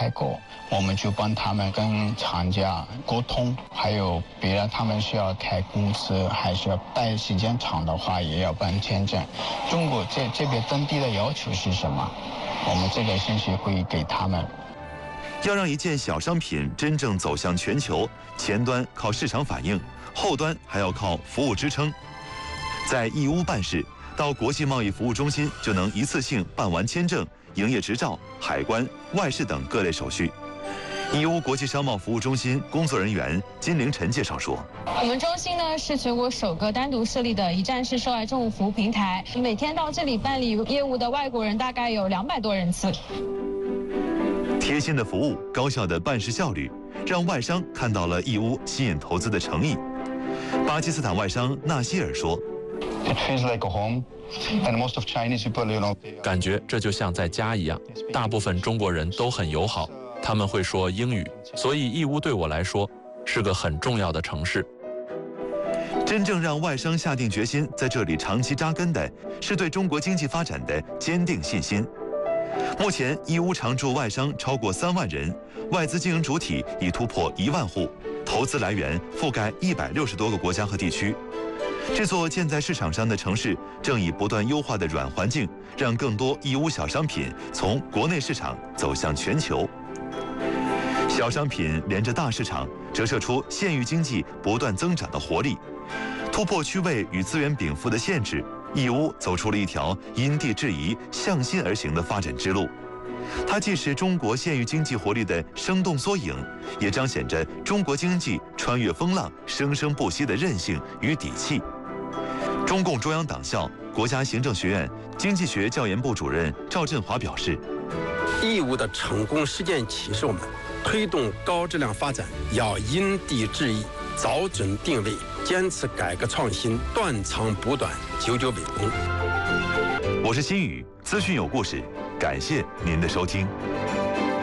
采购，我们就帮他们跟厂家沟通，还有比如他们需要开公司，还是要待时间长的话，也要办签证。中国这边当地的要求是什么？我们这个信息会给他们。 要让一件小商品真正走向全球，前端靠市场反应，后端还要靠服务支撑。在义乌办事，到国际贸易服务中心就能一次性办完签证、营业执照、海关、外事等各类手续。义乌国际商贸服务中心工作人员金凌晨介绍说：“ 我们中心呢是全国首个单独设立的一站式涉外政务服务平台，每天到这里办理业务的外国人大概有200多人次。 贴心的服务、高效的办事效率，让外商看到了义乌吸引投资的诚意。”巴基斯坦外商纳希尔说：“ 感觉这就像在家一样，大部分中国人都很友好，他们会说英语，所以义乌对我来说是个很重要的城市。” 真正让外商下定决心在这里长期扎根的，是对中国经济发展的坚定信心。目前，义乌常驻外商超过3万人，外资经营主体已突破1万户，投资来源覆盖160多个国家和地区。这座建在市场上的城市，正以不断优化的软环境，让更多义乌小商品从国内市场走向全球。小商品连着大市场，折射出县域经济不断增长的活力。突破区位与资源禀赋的限制，义乌走出了一条因地制宜、向心而行的发展之路。它既是中国县域经济活力的生动缩影，也彰显着中国经济穿越风浪、生生不息的韧性与底气。中共中央党校国家行政学院经济学教研部主任赵振华表示：“ 义乌的成功实践启示我们，推动高质量发展要因地制宜、找准定位，坚持改革创新，断长补短，久久为功。” 我是新宇，资讯有故事，感谢您的收听。